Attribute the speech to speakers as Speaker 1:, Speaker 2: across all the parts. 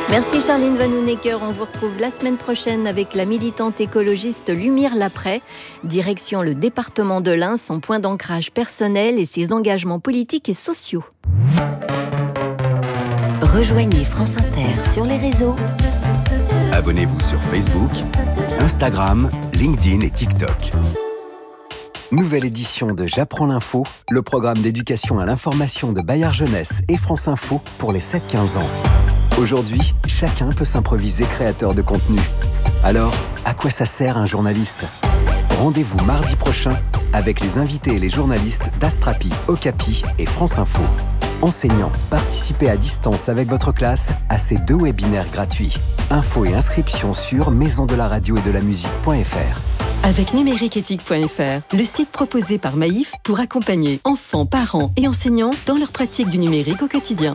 Speaker 1: Merci Charline Vanhoenacker. On vous retrouve la semaine prochaine avec la militante écologiste Lumière Laprès. Direction le département de l'Ain, son point d'ancrage personnel et ses engagements politiques et sociaux.
Speaker 2: Rejoignez France Inter sur les réseaux.
Speaker 3: Abonnez-vous sur Facebook, Instagram, LinkedIn et TikTok. Nouvelle édition de J'apprends l'info, le programme d'éducation à l'information de Bayard Jeunesse et France Info pour les 7-15 ans. Aujourd'hui, chacun peut s'improviser créateur de contenu. Alors, à quoi ça sert un journaliste ? Rendez-vous mardi prochain avec les invités et les journalistes d'Astrapi, Okapi et France Info. Enseignants, participez à distance avec votre classe à ces 2 webinaires gratuits. Infos et inscriptions sur maisondelaradio-et-de-la-musique.fr.
Speaker 4: Avec numériqueéthique.fr, le site proposé par Maïf pour accompagner enfants, parents et enseignants dans leur pratique du numérique au quotidien.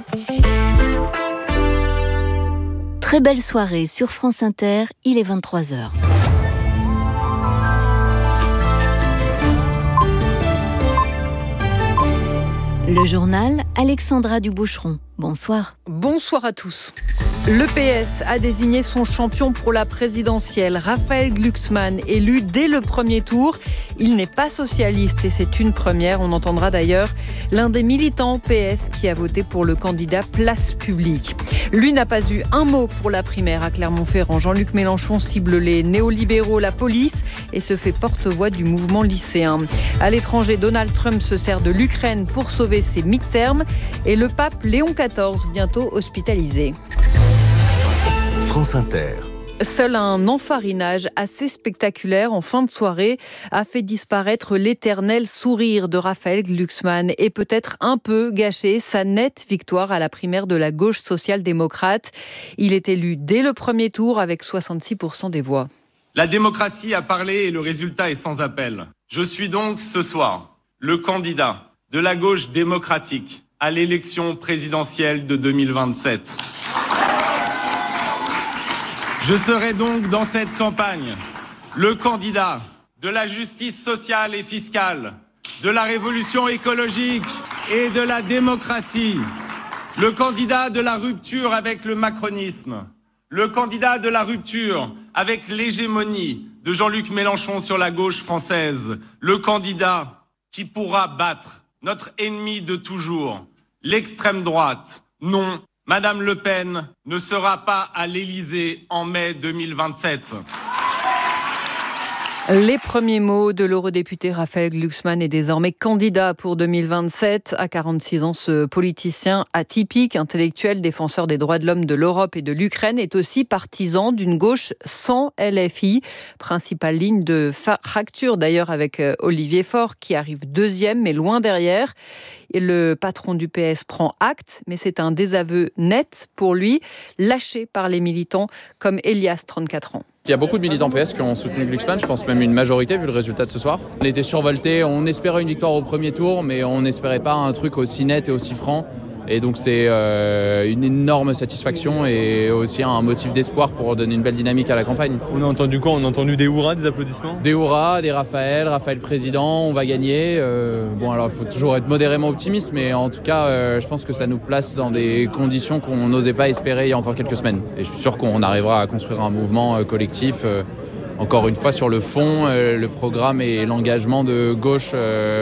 Speaker 1: Très belle soirée sur France Inter, il est 23h. Le journal, Alexandra Duboucheron. Bonsoir.
Speaker 5: Bonsoir à tous. Le PS a désigné son champion pour la présidentielle, Raphaël Glucksmann, élu dès le premier tour. Il n'est pas socialiste et c'est une première. On entendra d'ailleurs l'un des militants PS qui a voté pour le candidat Place Publique. Lui n'a pas eu un mot pour la primaire à Clermont-Ferrand. Jean-Luc Mélenchon cible les néolibéraux, la police et se fait porte-voix du mouvement lycéen. À l'étranger, Donald Trump se sert de l'Ukraine pour sauver ses mi-termes et le pape Léon XIV bientôt hospitalisé.
Speaker 3: France Inter.
Speaker 5: Seul un enfarinage assez spectaculaire en fin de soirée a fait disparaître l'éternel sourire de Raphaël Glucksmann et peut-être un peu gâché sa nette victoire à la primaire de la gauche social-démocrate. Il est élu dès le premier tour avec 66% des voix.
Speaker 6: La démocratie a parlé et le résultat est sans appel. Je suis donc ce soir le candidat de la gauche démocratique à l'élection présidentielle de 2027. Je serai donc dans cette campagne le candidat de la justice sociale et fiscale, de la révolution écologique et de la démocratie, le candidat de la rupture avec le macronisme, le candidat de la rupture avec l'hégémonie de Jean-Luc Mélenchon sur la gauche française, le candidat qui pourra battre notre ennemi de toujours, l'extrême droite. Non, Madame Le Pen ne sera pas à l'Élysée en mai 2027.
Speaker 5: Les premiers mots de l'eurodéputé Raphaël Glucksmann est désormais candidat pour 2027. À 46 ans, ce politicien atypique, intellectuel, défenseur des droits de l'homme de l'Europe et de l'Ukraine, est aussi partisan d'une gauche sans LFI. Principale ligne de fracture d'ailleurs avec Olivier Faure qui arrive deuxième mais loin derrière. Et le patron du PS prend acte, mais c'est un désaveu net pour lui, lâché par les militants comme Elias, 34 ans.
Speaker 7: Il y a beaucoup de militants PS qui ont soutenu Glucksmann, je pense même une majorité vu le résultat de ce soir. On était survoltés, on espérait une victoire au premier tour, mais on n'espérait pas un truc aussi net et aussi franc. Et donc c'est une énorme satisfaction et aussi un motif d'espoir pour donner une belle dynamique à la campagne.
Speaker 8: On a entendu quoi ? On a entendu des hurrahs, des applaudissements ?
Speaker 7: Des hurrahs, des Raphaël président, on va gagner. Bon alors il faut toujours être modérément optimiste, mais en tout cas je pense que ça nous place dans des conditions qu'on n'osait pas espérer il y a encore quelques semaines. Et je suis sûr qu'on arrivera à construire un mouvement collectif. Encore une fois sur le fond, le programme et l'engagement de gauche